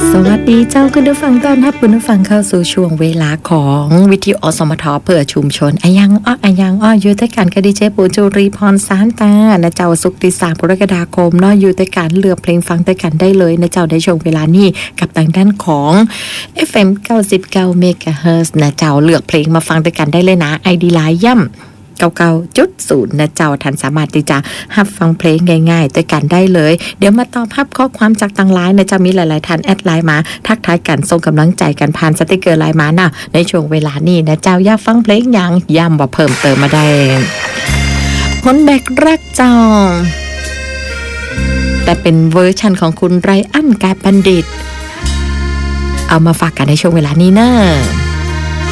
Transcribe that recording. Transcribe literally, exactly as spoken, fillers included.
สวัสดีเจ้าคุณผู้ฟังต้อนรับคุณผู้ฟังเข้าสู่ช่วงเวลาของวิทยุอสมทเพื่อชุมชนอายังอ้ออายังอ้ออยู่ด้วยกันกับดีเจปูจุรีพรสานตานะเจ้าสุขที่สามกรกฎาคมเนาะอยู่ด้วยกันเลือกเพลงฟังด้วยกันได้เลยนะเจ้าในช่วงเวลานี้กับทางด้านของ เอฟ เอ็ม เก้าสิบเก้า เมกะเฮิรตซ์นะเจ้าเลือกเพลงมาฟังด้วยกันได้เลยนะ ไอ ดี ไลน์ ย่ำเก้าเก้าจุดศูนย์ นะเจ้าท่านสามารถที่จะรับฟังเพลงง่ายๆด้วยกันได้เลยเดี๋ยวมาตอบรับข้อความจากทางไลน์นะเจ้ามีหลายๆท่านแอดไลน์มาทักทายกันส่งกำลังใจกันผ่านสติกเกอร์ไลน์มานะในช่วงเวลานี้นะเจ้าอยากฟังเพลงอย่างย้ำว่าเพิ่มเติมมาได้คนแบกรักเจ้าแต่เป็นเวอร์ชันของคุณไรอันกายบัณฑิตเอามาฝากกันในช่วงเวลานี้นะ